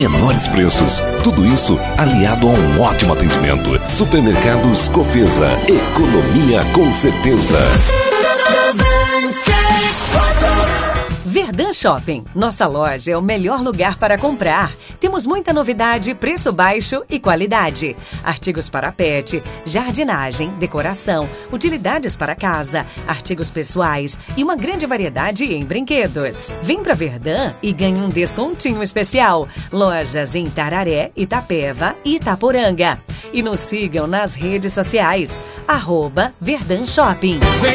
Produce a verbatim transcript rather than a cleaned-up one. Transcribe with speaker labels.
Speaker 1: Menores preços. Tudo isso aliado a um ótimo atendimento. Supermercados Cofesa. Economia com certeza.
Speaker 2: Verdun Shopping. Nossa loja é o melhor lugar para comprar. Temos muita novidade, preço baixo e qualidade. Artigos para pet, jardinagem, decoração, utilidades para casa, artigos pessoais e uma grande variedade em brinquedos. Vem pra Verdun e ganhe um descontinho especial. Lojas em Tararé, Itapeva e Itaporanga. E nos sigam nas redes sociais. Arroba Verdun Shopping.